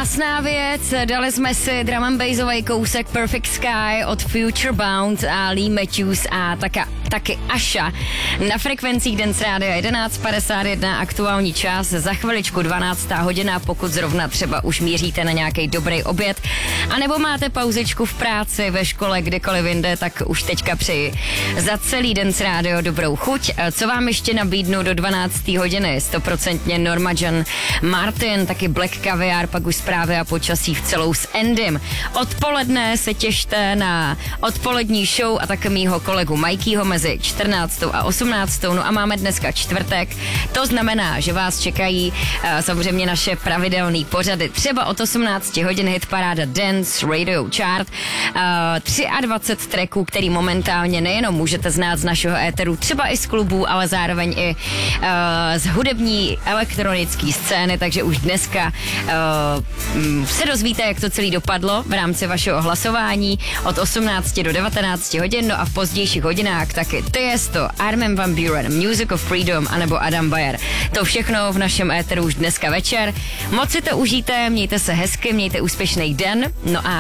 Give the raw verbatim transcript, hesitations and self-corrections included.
Krásná věc, dali jsme si drum and bassový kousek Perfect Sky od Future Bound a Lee Matthews a taka, taky Asha. Na frekvencích Dance Rádia jedenáct padesát jedna aktuální čas, za chviličku dvanáctá hodina, pokud zrovna třeba už míříte na nějaký dobrý oběd, anebo máte pauzičku v práci, ve škole, kdekoliv jinde, tak už teďka přeji za celý Dance Radio dobrou chuť. Co vám ještě nabídnu do dvanácté hodiny? Stoprocentně Norma Jean Martin, taky Black Caviar, pak už zprávy a počasí v celou s Endym. Odpoledne se těšte na odpolední show a taky mýho kolegu Mikeyho mezi čtrnáctou a osmnáctou. No a máme dneska čtvrtek. To znamená, že vás čekají uh, samozřejmě naše pravidelné pořady. Třeba od osmnácti hodin hit paráda Dance Radio Chart. Uh, dvacet tři tracků, který momentálně nejenom můžete znát z našeho éteru, třeba i z klubů, ale zároveň i uh, z hudební elektronické scény, takže už dneska uh, se dozvíte, jak to celý dopadlo v rámci vašeho hlasování od osmnácti do devatenácti hodin, no a v pozdějších hodinách taky Tiesto, Armin van Buuren, Music of Freedom anebo Adam Beyer. To všechno v našem éteru už dneska večer. Moc si to užijte, mějte se hezky, mějte úspěšný den, no a